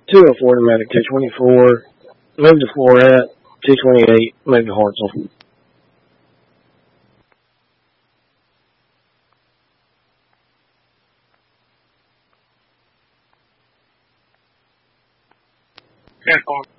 204 to Medic 224. Move to Floret. 228. Move to Hartselle. Ten-4.